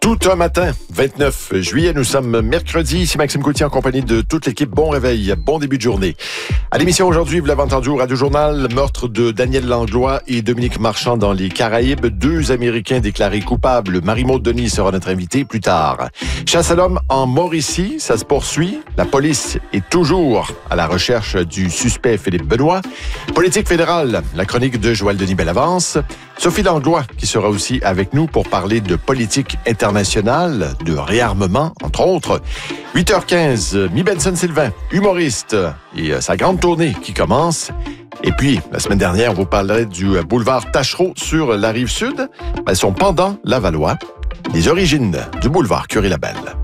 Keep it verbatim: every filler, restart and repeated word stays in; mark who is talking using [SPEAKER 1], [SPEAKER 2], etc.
[SPEAKER 1] Tout un matin, vingt-neuf juillet, nous sommes mercredi. Ici Maxime Gauthier en compagnie de toute l'équipe. Bon réveil, bon début de journée. À l'émission aujourd'hui, vous l'avez entendu au Radio-Journal, meurtre de Daniel Langlois et Dominique Marchand dans les Caraïbes. Deux Américains déclarés coupables. Marie-Maude Denis sera notre invitée plus tard. Chasse à l'homme en Mauricie, ça se poursuit. La police est toujours à la recherche du suspect Philippe Benoît. Politique fédérale, la chronique de Joël Denis Bellavance. Sophie Langlois qui sera aussi avec nous pour parler de politique internationale, de réarmement, entre autres. huit heures quinze, Mi Benson Sylvain, humoriste, et sa grande tournée qui commence. Et puis, la semaine dernière, on vous parlerait du boulevard Taschereau sur la Rive-Sud. Ben, son pendant Lavallois, les origines du boulevard Curie-Labelle.